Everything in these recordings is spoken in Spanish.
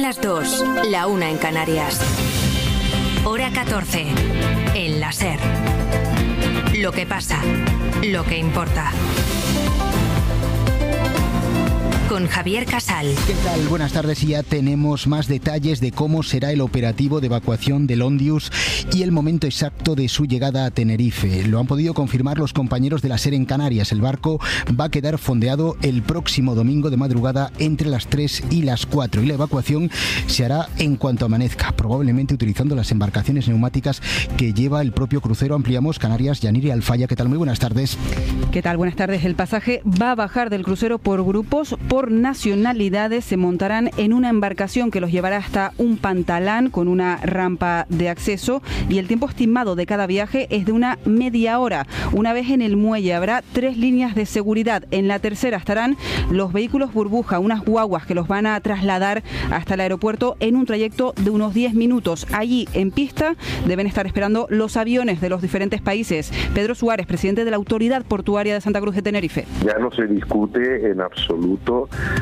las 2, la 1 en Canarias. Hora 14, en la SER. Lo que pasa, lo que importa. Con Javier Casal. ¿Qué tal? Buenas tardes, y ya tenemos más detalles de cómo será el operativo de evacuación del Ondius y el momento exacto de su llegada a Tenerife. Lo han podido confirmar los compañeros de la SER en Canarias. El barco va a quedar fondeado el próximo domingo de madrugada entre las 3 y las 4 y la evacuación se hará en cuanto amanezca, probablemente utilizando las embarcaciones neumáticas que lleva el propio crucero. Ampliamos Canarias. Yaniri Alfaya, ¿qué tal? Muy buenas tardes. ¿Qué tal? Buenas tardes. El pasaje va a bajar del crucero por grupos, por nacionalidades. Se montarán en una embarcación que los llevará hasta un pantalán con una rampa de acceso, y el tiempo estimado de cada viaje es de una media hora. Una vez en el muelle habrá 3 líneas de seguridad. En la tercera estarán los vehículos burbuja, unas guaguas que los van a trasladar hasta el aeropuerto en un trayecto de unos 10 minutos. Allí, en pista, deben estar esperando los aviones de los diferentes países. Pedro Suárez, presidente de la Autoridad Portuaria de Santa Cruz de Tenerife. Ya no se discute en absoluto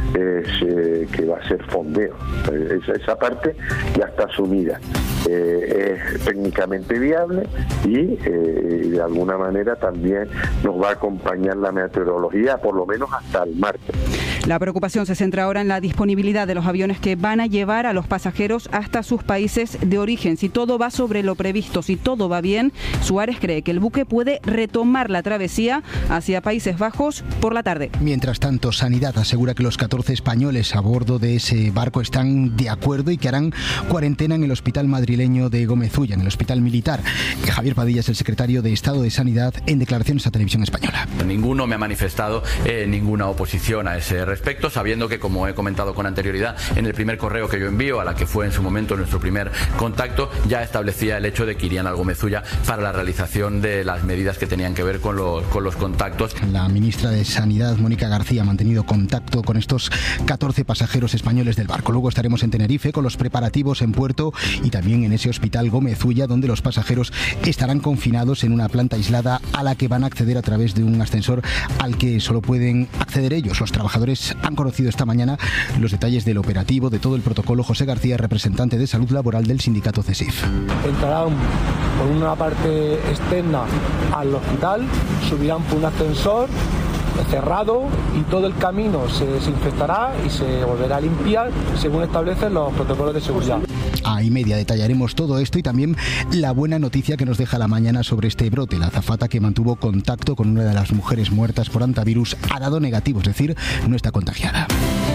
que va a ser fondeo. Esa parte ya está asumida. Es técnicamente viable y de alguna manera también nos va a acompañar la meteorología, por lo menos hasta el martes. La preocupación se centra ahora en la disponibilidad de los aviones que van a llevar a los pasajeros hasta sus países de origen. Si todo va sobre lo previsto, si todo va bien, Suárez cree que el buque puede retomar la travesía hacia Países Bajos por la tarde. Mientras tanto, Sanidad asegura que los 14 españoles a bordo de ese barco están de acuerdo y que harán cuarentena en el hospital madrileño de Gómez Ulla, en el hospital militar. Javier Padilla es el secretario de Estado de Sanidad en declaraciones a Televisión Española. Ninguno me ha manifestado ninguna oposición a ese respecto, sabiendo que, como he comentado con anterioridad, en el primer correo que yo envío, a la que fue en su momento nuestro primer contacto, ya establecía el hecho de que irían al Gómez Ulla para la realización de las medidas que tenían que ver con los contactos. La ministra de Sanidad, Mónica García, ha mantenido contacto con estos 14 pasajeros españoles del barco. Luego estaremos en Tenerife con los preparativos en puerto y también en ese hospital Gómez Ulla, donde los pasajeros estarán confinados en una planta aislada a la que van a acceder a través de un ascensor al que solo pueden acceder ellos. Los trabajadores han conocido esta mañana los detalles del operativo, de todo el protocolo. José García, representante de salud laboral del sindicato CESIF. Entrarán por una parte externa al hospital, subirán por un ascensor cerrado y todo el camino se desinfectará y se volverá a limpiar según establecen los protocolos de seguridad. A y media detallaremos todo esto y también la buena noticia que nos deja la mañana sobre este brote. La azafata que mantuvo contacto con una de las mujeres muertas por hantavirus ha dado negativo, es decir, no está contagiada.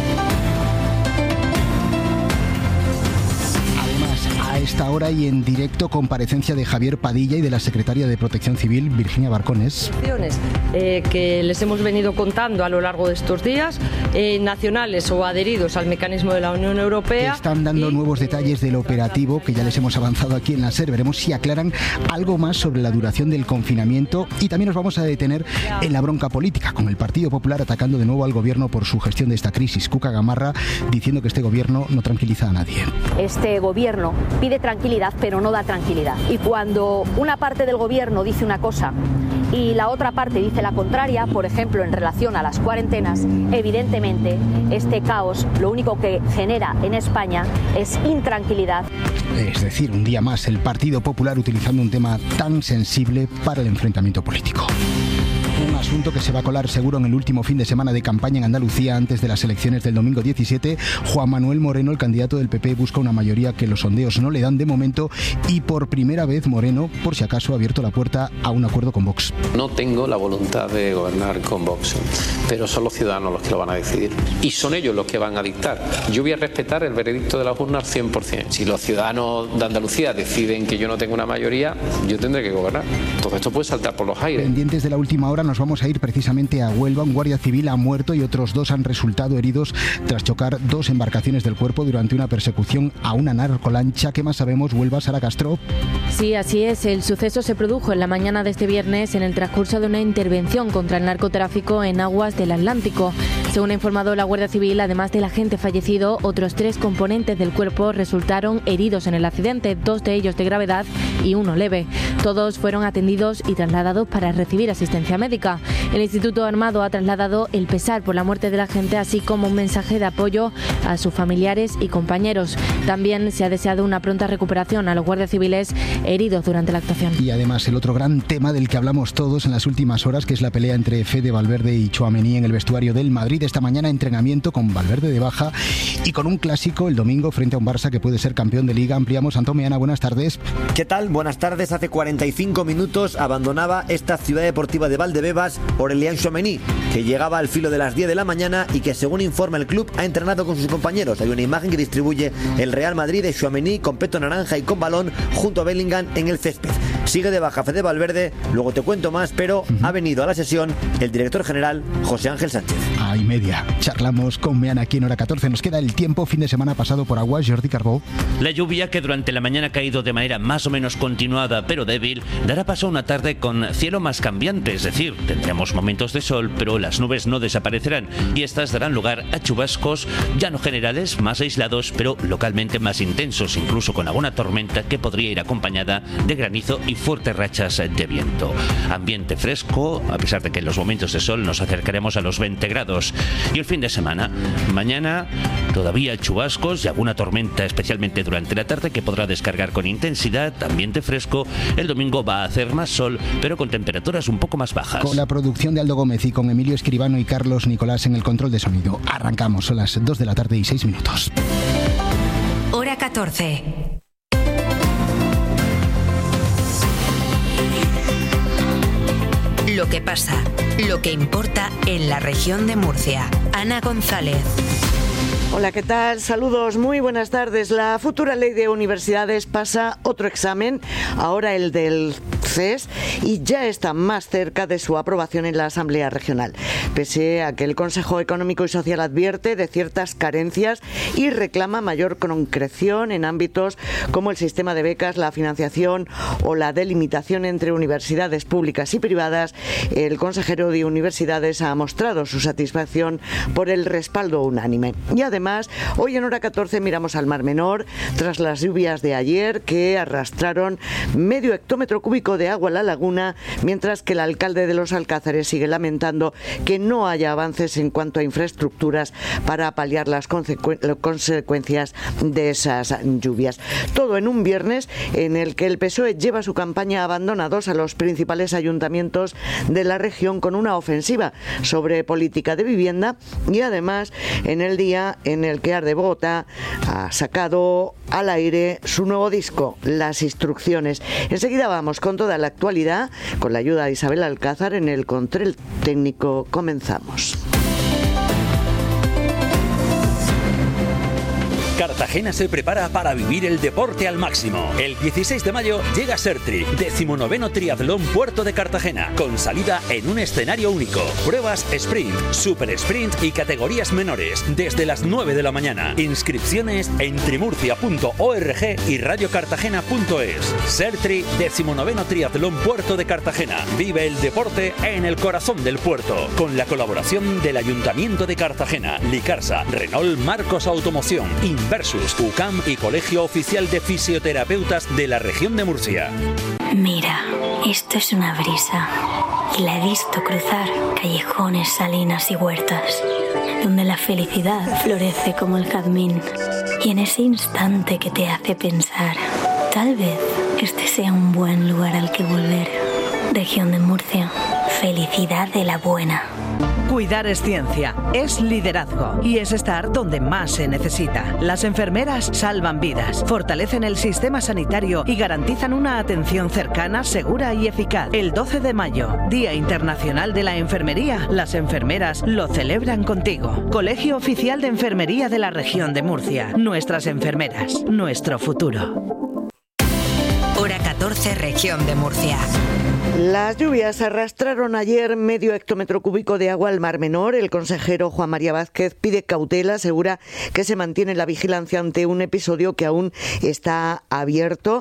A esta hora y en directo, comparecencia de Javier Padilla y de la secretaria de Protección Civil, Virginia Barcones. Que les hemos venido contando a lo largo de estos días, nacionales o adheridos al mecanismo de la Unión Europea. Están dando nuevos detalles del operativo que ya les hemos avanzado aquí en la SER. Veremos si aclaran algo más sobre la duración del confinamiento y también nos vamos a detener en la bronca política, con el Partido Popular atacando de nuevo al gobierno por su gestión de esta crisis. Cuca Gamarra diciendo que este gobierno no tranquiliza a nadie. Este gobierno pide tranquilidad, pero no da tranquilidad. Y cuando una parte del gobierno dice una cosa y la otra parte dice la contraria, por ejemplo, en relación a las cuarentenas, evidentemente este caos lo único que genera en España es intranquilidad. Es decir, un día más el Partido Popular utilizando un tema tan sensible para el enfrentamiento político. Un asunto que se va a colar seguro en el último fin de semana de campaña en Andalucía antes de las elecciones del domingo 17. Juan Manuel Moreno, el candidato del PP, busca una mayoría que los sondeos no le dan de momento y por primera vez Moreno, por si acaso, ha abierto la puerta a un acuerdo con Vox. No tengo la voluntad de gobernar con Vox, pero son los ciudadanos los que lo van a decidir y son ellos los que van a dictar. Yo voy a respetar el veredicto de las urnas 100%. Si los ciudadanos de Andalucía deciden que yo no tengo una mayoría, yo tendré que gobernar. Todo esto puede saltar por los aires. Pendientes de la última hora, nos vamos a ir precisamente a Huelva. Un guardia civil ha muerto y otros 2 han resultado heridos tras chocar 2 embarcaciones del cuerpo durante una persecución a una narcolancha. ¿Qué más sabemos, Huelva, Sara Castro? Sí, así es. El suceso se produjo en la mañana de este viernes en el transcurso de una intervención contra el narcotráfico en aguas del Atlántico. Según ha informado la Guardia Civil, además del agente fallecido, otros 3 componentes del cuerpo resultaron heridos en el accidente, 2 de ellos de gravedad y 1 leve. Todos fueron atendidos y trasladados para recibir asistencia médica. El Instituto Armado ha trasladado el pesar por la muerte del agente, así como un mensaje de apoyo a sus familiares y compañeros. También se ha deseado una pronta recuperación a los guardias civiles heridos durante la actuación. Y además el otro gran tema del que hablamos todos en las últimas horas, que es la pelea entre Fede Valverde y Tchouaméni en el vestuario del Madrid. Esta mañana entrenamiento con Valverde de baja y con un clásico el domingo frente a un Barça que puede ser campeón de Liga. Ampliamos. Antón Meana, buenas tardes. ¿Qué tal? Buenas tardes. Hace 45 minutos abandonaba esta ciudad deportiva de Valdebebas Aurélien Tchouaméni, que llegaba al filo de las 10 de la mañana y que, según informa el club, ha entrenado con sus compañeros. Hay una imagen que distribuye el Real Madrid de Tchouaméni con peto naranja y con balón junto a Bellingham en el césped. Sigue de baja Fede Valverde, luego te cuento más, pero ha venido a la sesión el director general José Ángel Sánchez. Y media. Charlamos con Meana aquí en Hora 14. Nos queda el tiempo, fin de semana pasado por agua. Jordi Carbó. La lluvia, que durante la mañana ha caído de manera más o menos continuada pero débil, dará paso a una tarde con cielo más cambiante, es decir, tendremos momentos de sol, pero las nubes no desaparecerán y estas darán lugar a chubascos ya no generales, más aislados, pero localmente más intensos, incluso con alguna tormenta que podría ir acompañada de granizo y fuertes rachas de viento. Ambiente fresco, a pesar de que en los momentos de sol nos acercaremos a los 20 grados. Y el fin de semana, mañana todavía chubascos y alguna tormenta, especialmente durante la tarde, que podrá descargar con intensidad, ambiente fresco. El domingo va a hacer más sol, pero con temperaturas un poco más bajas. Con la producción de Aldo Gómez y con Emilio Escribano y Carlos Nicolás en el control de sonido. Arrancamos, son las 2 de la tarde y 6 minutos. Hora 14. Lo que pasa, lo que importa en la región de Murcia. Ana González. Hola, ¿qué tal? Saludos, muy buenas tardes. La futura ley de universidades pasa otro examen, ahora el del CES, y ya está más cerca de su aprobación en la Asamblea Regional. Pese a que el Consejo Económico y Social advierte de ciertas carencias y reclama mayor concreción en ámbitos como el sistema de becas, la financiación o la delimitación entre universidades públicas y privadas, el consejero de Universidades ha mostrado su satisfacción por el respaldo unánime. Y además, hoy en Hora 14 miramos al Mar Menor tras las lluvias de ayer que arrastraron medio hectómetro cúbico de agua a la laguna, mientras que el alcalde de Los Alcázares sigue lamentando que no haya avances en cuanto a infraestructuras para paliar las consecuencias de esas lluvias. Todo en un viernes en el que el PSOE lleva su campaña abandonados a los principales ayuntamientos de la región con una ofensiva sobre política de vivienda, y además en el día en el que Arde Bogotá ha sacado al aire su nuevo disco, Las Instrucciones. Enseguida vamos con toda la actualidad, con la ayuda de Isabel Alcázar en el control técnico. Comenzamos. Cartagena se prepara para vivir el deporte al máximo. El 16 de mayo llega Sertri, 19º Triatlón Puerto de Cartagena, con salida en un escenario único. Pruebas sprint, super sprint y categorías menores, desde las 9 de la mañana. Inscripciones en trimurcia.org y radiocartagena.es. Sertri, 19º Triatlón Puerto de Cartagena. Vive el deporte en el corazón del puerto, con la colaboración del Ayuntamiento de Cartagena, Licarsa, Renault, Marcos Automoción, Versus, UCAM y Colegio Oficial de Fisioterapeutas de la región de Murcia. Mira, esto es una brisa y la he visto cruzar callejones, salinas y huertas, donde la felicidad florece como el jazmín, y en ese instante que te hace pensar, tal vez este sea un buen lugar al que volver. Región de Murcia, felicidad de la buena. Cuidar es ciencia, es liderazgo y es estar donde más se necesita. Las enfermeras salvan vidas, fortalecen el sistema sanitario y garantizan una atención cercana, segura y eficaz. El 12 de mayo, Día Internacional de la Enfermería, las enfermeras lo celebran contigo. Colegio Oficial de Enfermería de la Región de Murcia. Nuestras enfermeras, nuestro futuro. Hora 14, Región de Murcia. Las lluvias arrastraron ayer medio hectómetro cúbico de agua al Mar Menor. El consejero Juan María Vázquez pide cautela, asegura que se mantiene la vigilancia ante un episodio que aún está abierto.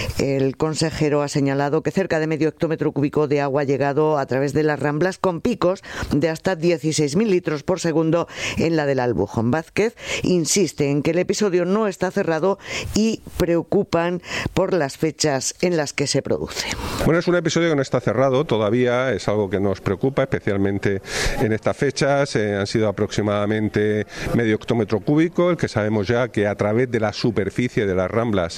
El consejero ha señalado que cerca de medio hectómetro cúbico de agua ha llegado a través de las Ramblas con picos de hasta 16.000 litros por segundo en la del Albujón. Vázquez insiste en que el episodio no está cerrado y preocupan por las fechas en las que se produce. Bueno, es un episodio que no está cerrado todavía, es algo que nos preocupa, especialmente en estas fechas. Han sido aproximadamente medio hectómetro cúbico, el que sabemos ya que a través de la superficie de las Ramblas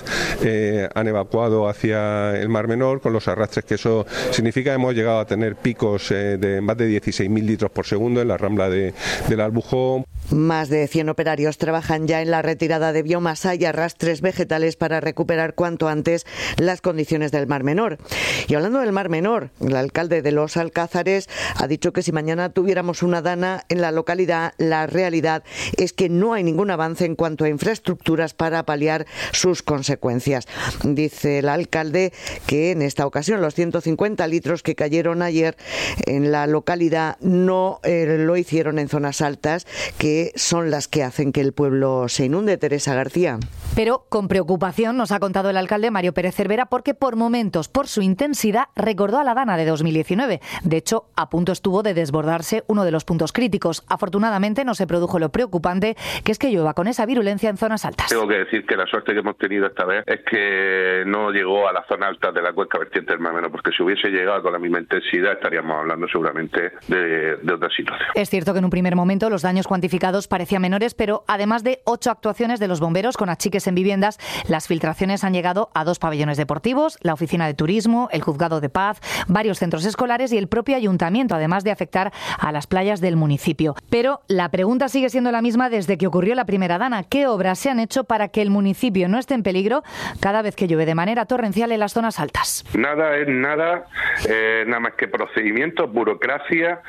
han evacuado hacia el Mar Menor, con los arrastres que eso significa. Hemos llegado a tener picos de más de 16.000 litros por segundo en la Rambla del Albujón. Más de 100 operarios trabajan ya en la retirada de biomasa y arrastres vegetales para recuperar cuanto antes las condiciones del Mar Menor. Y hablando del Mar Menor, el alcalde de Los Alcázares ha dicho que si mañana tuviéramos una dana en la localidad, la realidad es que no hay ningún avance en cuanto a infraestructuras para paliar sus consecuencias. Dice el alcalde que en esta ocasión los 150 litros que cayeron ayer en la localidad no lo hicieron en zonas altas, que son las que hacen que el pueblo se inunde. Teresa García. Pero con preocupación nos ha contado el alcalde Mario Pérez Cervera, porque por momentos, por su intensidad, recordó a la dana de 2019. De hecho, a punto estuvo de desbordarse uno de los puntos críticos. Afortunadamente no se produjo lo preocupante, que es que llueva con esa virulencia en zonas altas. Tengo que decir que la suerte que hemos tenido esta vez es que no llegó a la zona alta de la cuenca vertiente del Mar Menor, porque si hubiese llegado con la misma intensidad estaríamos hablando seguramente de otra situación. Es cierto que en un primer momento los daños cuantificados parecían menores, pero además de 8 actuaciones de los bomberos con achiques en viviendas, las filtraciones han llegado a 2 pabellones deportivos, la oficina de turismo, el juzgado de paz, varios centros escolares y el propio ayuntamiento, además de afectar a las playas del municipio. Pero la pregunta sigue siendo la misma desde que ocurrió la primera dana. ¿Qué obras se han hecho para que el municipio no esté en peligro cada vez que llueve de manera torrencial en las zonas altas? Nada es nada, nada más que procedimientos, burocracia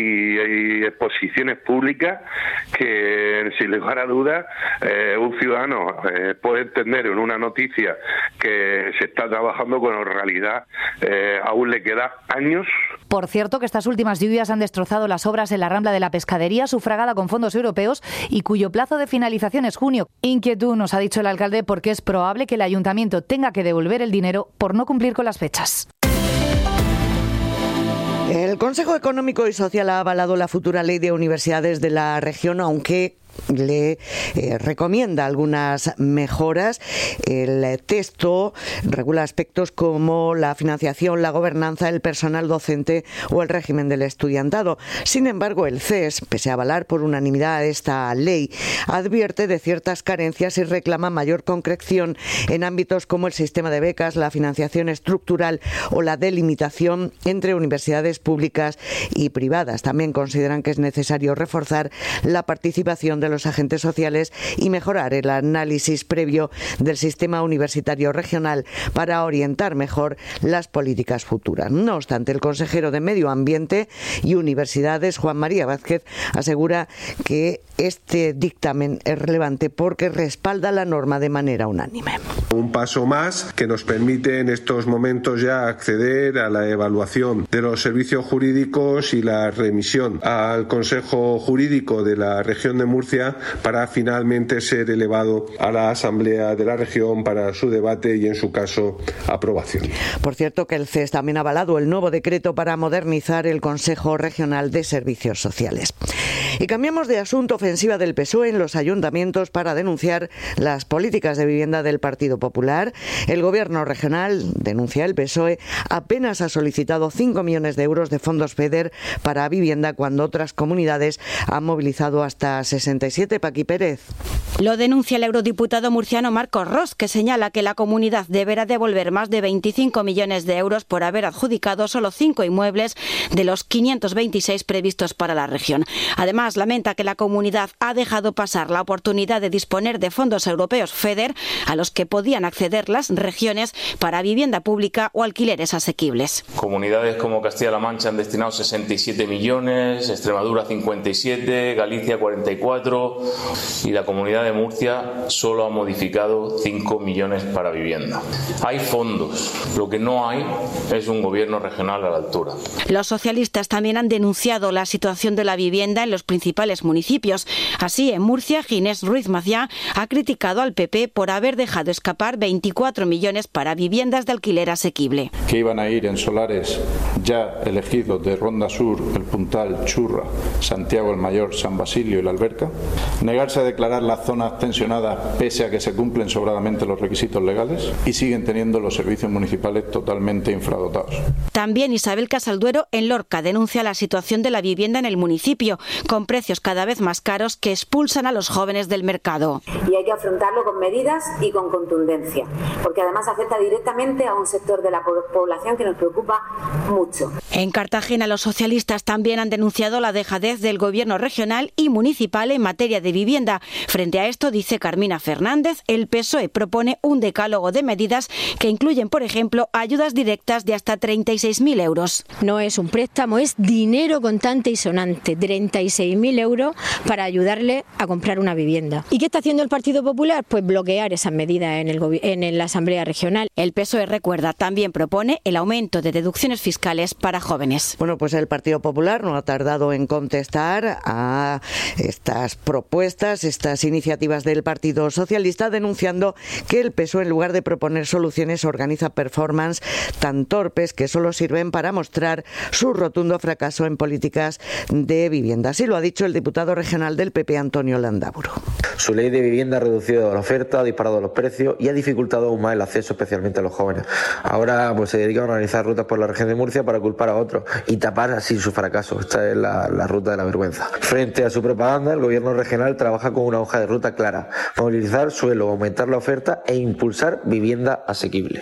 y exposiciones públicas que, sin lugar a dudas, un ciudadano puede entender en una noticia que se está trabajando con realidad. Aún le queda años. Por cierto, que estas últimas lluvias han destrozado las obras en la Rambla de la Pescadería, sufragada con fondos europeos y cuyo plazo de finalización es junio. Inquietud, nos ha dicho el alcalde, porque es probable que el ayuntamiento tenga que devolver el dinero por no cumplir con las fechas. El Consejo Económico y Social ha avalado la futura ley de universidades de la región, aunque le recomienda algunas mejoras. El texto regula aspectos como la financiación, la gobernanza, el personal docente o el régimen del estudiantado. Sin embargo, el CES, pese a avalar por unanimidad esta ley, advierte de ciertas carencias y reclama mayor concreción en ámbitos como el sistema de becas, la financiación estructural o la delimitación entre universidades públicas y privadas. También consideran que es necesario reforzar la participación de los agentes sociales y mejorar el análisis previo del sistema universitario regional para orientar mejor las políticas futuras. No obstante, el consejero de Medio Ambiente y Universidades, Juan María Vázquez, asegura que este dictamen es relevante porque respalda la norma de manera unánime. Un paso más que nos permite en estos momentos ya acceder a la evaluación de los servicios jurídicos y la remisión al Consejo Jurídico de la región de Murcia para finalmente ser elevado a la Asamblea de la región para su debate y, en su caso, aprobación. Por cierto, que el CES también ha avalado el nuevo decreto para modernizar el Consejo Regional de Servicios Sociales. Y cambiamos de asunto. Ofensiva del PSOE en los ayuntamientos para denunciar las políticas de vivienda del Partido Popular. El Gobierno regional, denuncia el PSOE, apenas ha solicitado 5 millones de euros de fondos FEDER para vivienda, cuando otras comunidades han movilizado hasta 67. Paqui Pérez. Lo denuncia el eurodiputado murciano Marcos Ros, que señala que la comunidad deberá devolver más de 25 millones de euros por haber adjudicado solo 5 inmuebles de los 526 previstos para la región. Además, lamenta que la comunidad ha dejado pasar la oportunidad de disponer de fondos europeos FEDER a los que podían acceder las regiones para vivienda pública o alquileres asequibles. Comunidades como Castilla-La Mancha han destinado 67 millones, Extremadura 57, Galicia 44 y la comunidad Comunidad de Murcia solo ha modificado 5 millones para vivienda. Hay fondos, lo que no hay es un gobierno regional a la altura. Los socialistas también han denunciado la situación de la vivienda en los principales municipios. Así, en Murcia, Ginés Ruiz Maciá ha criticado al PP por haber dejado escapar 24 millones para viviendas de alquiler asequible. Que iban a ir en solares ya elegidos de Ronda Sur, El Puntal, Churra, Santiago el Mayor, San Basilio y La Alberca. Negarse a declarar las zonas tensionadas pese a que se cumplen sobradamente los requisitos legales y siguen teniendo los servicios municipales totalmente infradotados. También Isabel Casalduero en Lorca denuncia la situación de la vivienda en el municipio, con precios cada vez más caros que expulsan a los jóvenes del mercado. Y hay que afrontarlo con medidas y con contundencia, porque además afecta directamente a un sector de la población que nos preocupa mucho. En Cartagena, los socialistas también han denunciado la dejadez del gobierno regional y municipal en materia de vivienda. Frente a esto, dice Carmina Fernández, el PSOE propone un decálogo de medidas que incluyen, por ejemplo, ayudas directas de hasta 36.000 euros. No es un préstamo, es dinero contante y sonante, 36.000 euros para ayudarle a comprar una vivienda. ¿Y qué está haciendo el Partido Popular? Pues bloquear esas medidas en la Asamblea Regional. El PSOE, recuerda, también propone el aumento de deducciones fiscales para jóvenes. Bueno, pues el Partido Popular no ha tardado en contestar a estas propuestas, estas iniciativas del Partido Socialista, denunciando que el PSOE, en lugar de proponer soluciones, organiza performance tan torpes que solo sirven para mostrar su rotundo fracaso en políticas de vivienda. Así lo ha dicho el diputado regional del PP, Antonio Landaburu. Su ley de vivienda ha reducido la oferta, ha disparado los precios y ha dificultado aún más el acceso, especialmente a los jóvenes. Ahora pues se dedica a organizar rutas por la región de Murcia para culpar a otros y tapar así su fracaso. Esta es la ruta de la vergüenza. Frente a su propaganda, el gobierno regional trabaja con una hoja de ruta clara: movilizar suelo, aumentar la oferta e impulsar vivienda asequible.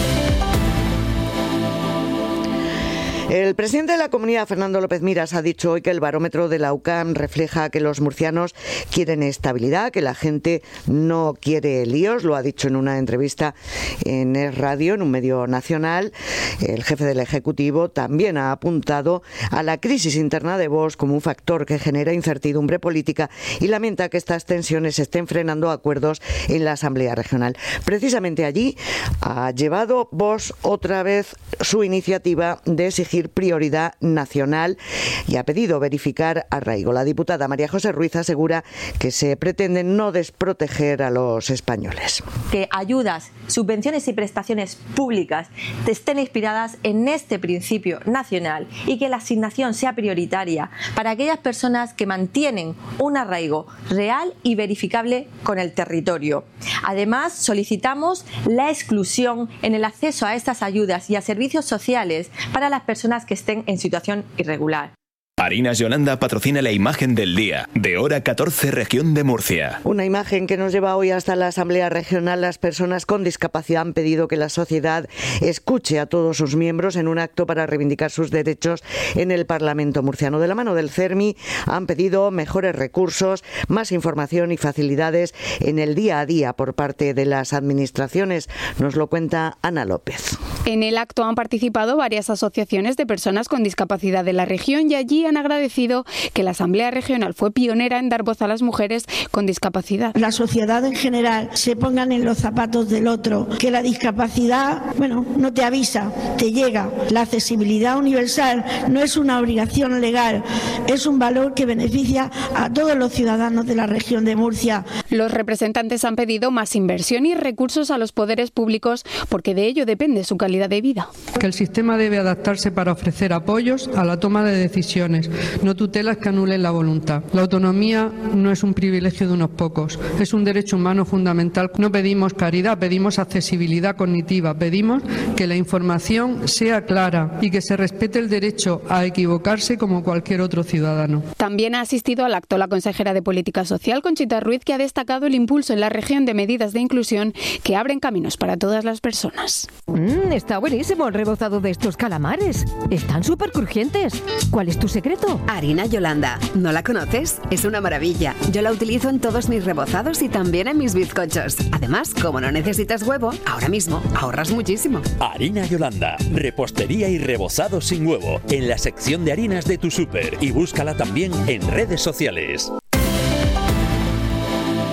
El presidente de la Comunidad, Fernando López Miras, ha dicho hoy que el barómetro de la UCAM refleja que los murcianos quieren estabilidad, que la gente no quiere líos. Lo ha dicho en una entrevista en Es Radio, en un medio nacional. El jefe del Ejecutivo también ha apuntado a la crisis interna de Vox como un factor que genera incertidumbre política y lamenta que estas tensiones estén frenando acuerdos en la Asamblea Regional. Precisamente allí ha llevado Vox otra vez su iniciativa de exigir prioridad nacional y ha pedido verificar arraigo. La diputada María José Ruiz asegura que se pretende no desproteger a los españoles. Que ayudas, subvenciones y prestaciones públicas estén inspiradas en este principio nacional y que la asignación sea prioritaria para aquellas personas que mantienen un arraigo real y verificable con el territorio. Además, solicitamos la exclusión en el acceso a estas ayudas y a servicios sociales para las personas que estén en situación irregular. Harinas Yolanda patrocina la imagen del día, de hora 14, región de Murcia. Una imagen que nos lleva hoy hasta la Asamblea Regional. Las personas con discapacidad han pedido que la sociedad escuche a todos sus miembros en un acto para reivindicar sus derechos en el Parlamento murciano. De la mano del CERMI han pedido mejores recursos, más información y facilidades en el día a día por parte de las administraciones. Nos lo cuenta Ana López. En el acto han participado varias asociaciones de personas con discapacidad de la región y allí han agradecido que la Asamblea Regional fue pionera en dar voz a las mujeres con discapacidad. La sociedad en general se pongan en los zapatos del otro, que la discapacidad, no te avisa, te llega. La accesibilidad universal no es una obligación legal, es un valor que beneficia a todos los ciudadanos de la región de Murcia. Los representantes han pedido más inversión y recursos a los poderes públicos porque de ello depende su calidad de vida. Que el sistema debe adaptarse para ofrecer apoyos a la toma de decisiones, no tutelas que anulen la voluntad. La autonomía no es un privilegio de unos pocos, es un derecho humano fundamental. No pedimos caridad, pedimos accesibilidad cognitiva, pedimos que la información sea clara y que se respete el derecho a equivocarse como cualquier otro ciudadano. También ha asistido al acto la consejera de Política Social, Conchita Ruiz, que ha destacado el impulso en la región de medidas de inclusión que abren caminos para todas las personas. Está buenísimo el rebozado de estos calamares. Están súper crujientes. ¿Cuál es tu secreto? Harina Yolanda. ¿No la conoces? Es una maravilla. Yo la utilizo en todos mis rebozados y también en mis bizcochos. Además, como no necesitas huevo, ahora mismo ahorras muchísimo. Harina Yolanda. Repostería y rebozado sin huevo. En la sección de harinas de tu súper. Y búscala también en redes sociales.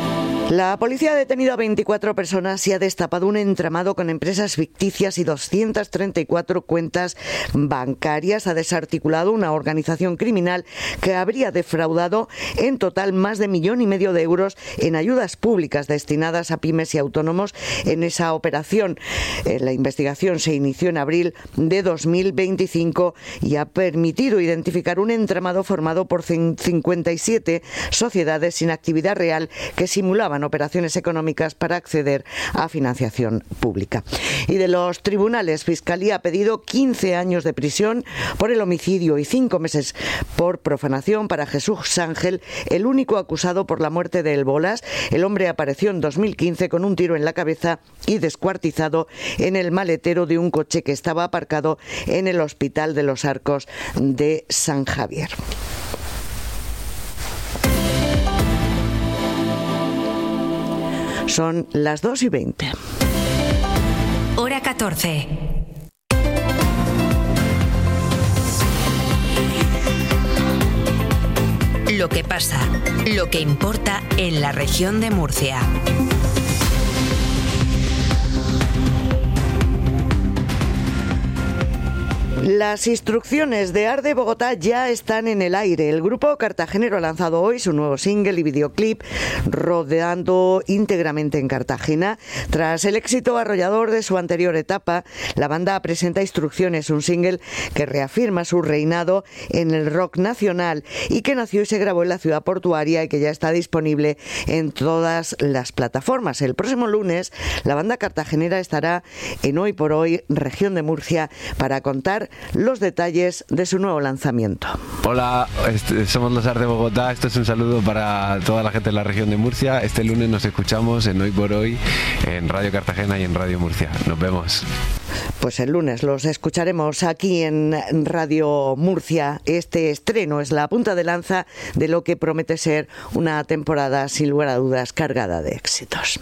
La policía ha detenido a 24 personas y ha destapado un entramado con empresas ficticias y 234 cuentas bancarias. Ha desarticulado una organización criminal que habría defraudado en total más de 1,5 millones de euros en ayudas públicas destinadas a pymes y autónomos en esa operación. La investigación se inició en abril de 2025 y ha permitido identificar un entramado formado por 57 sociedades sin actividad real que simulaban operaciones económicas para acceder a financiación pública. Y de los tribunales, Fiscalía ha pedido 15 años de prisión por el homicidio y 5 meses por profanación para Jesús Ángel, el único acusado por la muerte de El Bolas. El hombre apareció en 2015 con un tiro en la cabeza y descuartizado en el maletero de un coche que estaba aparcado en el Hospital de los Arcos de San Javier. Son las 2:20. Hora 14. Lo que pasa, lo que importa en la región de Murcia. Las instrucciones de Arde Bogotá ya están en el aire. El grupo cartagenero ha lanzado hoy su nuevo single y videoclip, rodeando íntegramente en Cartagena. Tras el éxito arrollador de su anterior etapa, la banda presenta Instrucciones, un single que reafirma su reinado en el rock nacional y que nació y se grabó en la ciudad portuaria y que ya está disponible en todas las plataformas. El próximo lunes, la banda cartagenera estará en Hoy por Hoy, región de Murcia, para contar los detalles de su nuevo lanzamiento. Hola, somos los Arde Bogotá. Esto es un saludo para toda la gente de la región de Murcia. Este lunes nos escuchamos en Hoy por Hoy, en Radio Cartagena y en Radio Murcia. Nos vemos. Pues el lunes los escucharemos aquí en Radio Murcia. Este estreno es la punta de lanza de lo que promete ser una temporada, sin lugar a dudas, cargada de éxitos.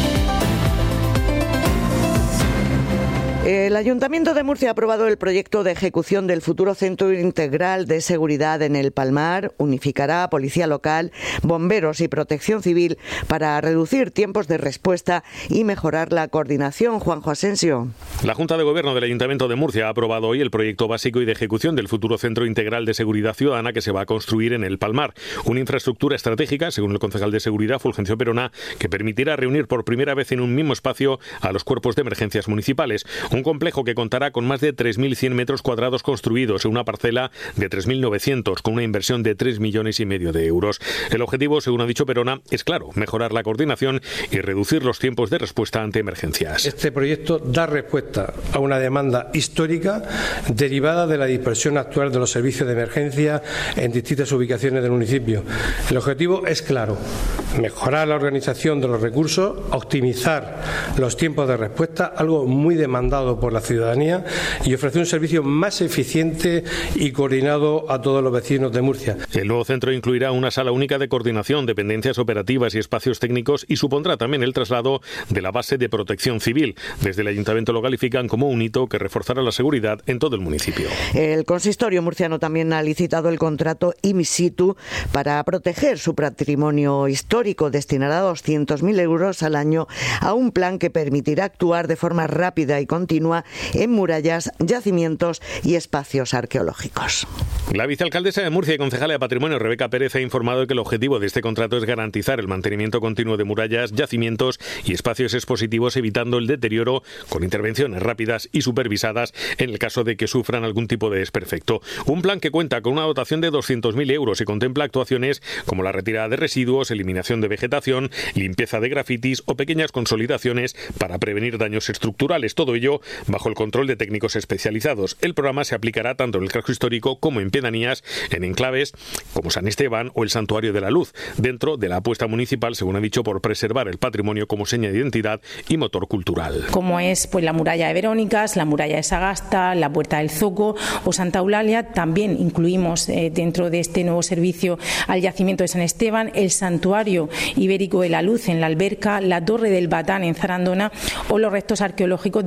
El Ayuntamiento de Murcia ha aprobado el proyecto de ejecución del futuro Centro Integral de Seguridad en el Palmar. Unificará Policía Local, Bomberos y Protección Civil para reducir tiempos de respuesta y mejorar la coordinación. Juanjo Asensio. La Junta de Gobierno del Ayuntamiento de Murcia ha aprobado hoy el proyecto básico y de ejecución del futuro Centro Integral de Seguridad Ciudadana que se va a construir en el Palmar. Una infraestructura estratégica, según el concejal de Seguridad, Fulgencio Perona, que permitirá reunir por primera vez en un mismo espacio a los cuerpos de emergencias municipales. Un complejo que contará con más de 3.100 metros cuadrados construidos en una parcela de 3.900, con una inversión de 3,5 millones de euros. El objetivo, según ha dicho Perona, es claro, mejorar la coordinación y reducir los tiempos de respuesta ante emergencias. Este proyecto da respuesta a una demanda histórica derivada de la dispersión actual de los servicios de emergencia en distintas ubicaciones del municipio. El objetivo es claro, mejorar la organización de los recursos, optimizar los tiempos de respuesta, algo muy demandado por la ciudadanía, y ofrecer un servicio más eficiente y coordinado a todos los vecinos de Murcia. El nuevo centro incluirá una sala única de coordinación, dependencias operativas y espacios técnicos, y supondrá también el traslado de la base de protección civil. Desde el Ayuntamiento lo califican como un hito que reforzará la seguridad en todo el municipio. El consistorio murciano también ha licitado el contrato in situ para proteger su patrimonio histórico. Destinará 200.000 euros al año a un plan que permitirá actuar de forma rápida y continua en murallas, yacimientos y espacios arqueológicos. La vicealcaldesa de Murcia y concejala de Patrimonio, Rebeca Pérez, ha informado que el objetivo de este contrato es garantizar el mantenimiento continuo de murallas, yacimientos y espacios expositivos, evitando el deterioro con intervenciones rápidas y supervisadas en el caso de que sufran algún tipo de desperfecto. Un plan que cuenta con una dotación de 200.000 euros y contempla actuaciones como la retirada de residuos, eliminación de vegetación, limpieza de grafitis o pequeñas consolidaciones para prevenir daños estructurales. Todo ello bajo el control de técnicos especializados. El programa se aplicará tanto en el casco histórico como en pedanías, en enclaves como San Esteban o el Santuario de la Luz, dentro de la apuesta municipal, según ha dicho, por preservar el patrimonio como seña de identidad y motor cultural. Como es pues la muralla de Verónicas, la muralla de Sagasta, la Puerta del Zoco o Santa Eulalia. También incluimos dentro de este nuevo servicio al yacimiento de San Esteban, el Santuario Ibérico de la Luz en la Alberca, la Torre del Batán en Zarandona o los restos arqueológicos de Joven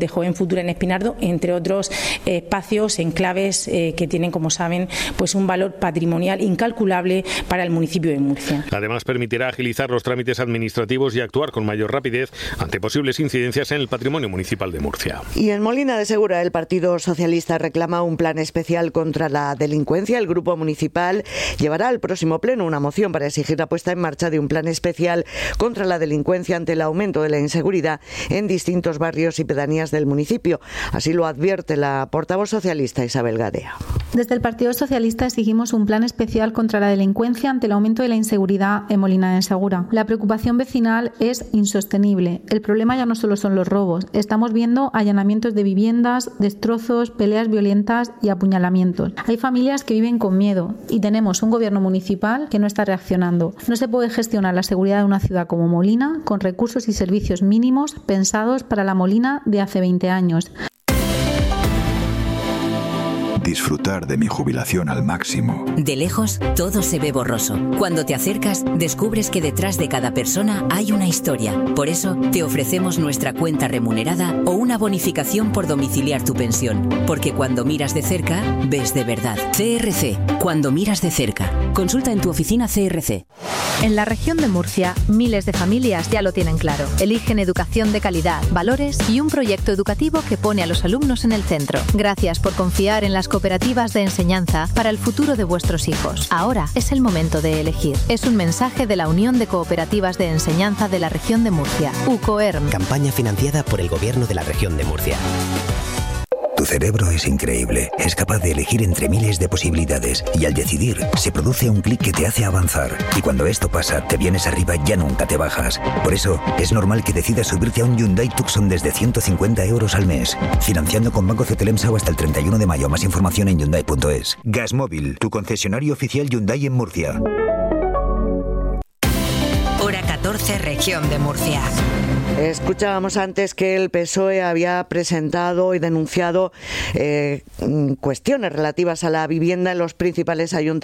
Futura en Espinardo, entre otros espacios, enclaves que tienen, como saben, pues un valor patrimonial incalculable para el municipio de Murcia. Además, permitirá agilizar los trámites administrativos y actuar con mayor rapidez ante posibles incidencias en el patrimonio municipal de Murcia. Y en Molina de Segura, el Partido Socialista reclama un plan especial contra la delincuencia. El Grupo Municipal llevará al próximo pleno una moción para exigir la puesta en marcha de un plan especial contra la delincuencia ante el aumento de la inseguridad en distintos barrios y pedanías del municipio. Así lo advierte la portavoz socialista Isabel Gadea. Desde el Partido Socialista exigimos un plan especial contra la delincuencia ante el aumento de la inseguridad en Molina de Segura. La preocupación vecinal es insostenible. El problema ya no solo son los robos. Estamos viendo allanamientos de viviendas, destrozos, peleas violentas y apuñalamientos. Hay familias que viven con miedo y tenemos un gobierno municipal que no está reaccionando. No se puede gestionar la seguridad de una ciudad como Molina con recursos y servicios mínimos pensados para la Molina de hace 20 años. Disfrutar de mi jubilación al máximo. De lejos, todo se ve borroso. Cuando te acercas, descubres que detrás de cada persona hay una historia. Por eso, te ofrecemos nuestra cuenta remunerada o una bonificación por domiciliar tu pensión. Porque cuando miras de cerca, ves de verdad. CRC, cuando miras de cerca. Consulta en tu oficina CRC. En la región de Murcia, miles de familias ya lo tienen claro. Eligen educación de calidad, valores y un proyecto educativo que pone a los alumnos en el centro. Gracias por confiar en las cooperativas de enseñanza para el futuro de vuestros hijos. Ahora es el momento de elegir. Es un mensaje de la Unión de Cooperativas de Enseñanza de la región de Murcia, UCOERM. Campaña financiada por el Gobierno de la región de Murcia. Tu cerebro es increíble, es capaz de elegir entre miles de posibilidades y al decidir se produce un clic que te hace avanzar y cuando esto pasa te vienes arriba y ya nunca te bajas. Por eso es normal que decidas subirte a un Hyundai Tucson desde 150 euros al mes, financiando con Banco Cetelemsau hasta el 31 de mayo. Más información en Hyundai.es. Gasmóvil, tu concesionario oficial Hyundai en Murcia. Hora 14, región de Murcia. Escuchábamos antes que el PSOE había presentado y denunciado cuestiones relativas a la vivienda en los principales ayuntamientos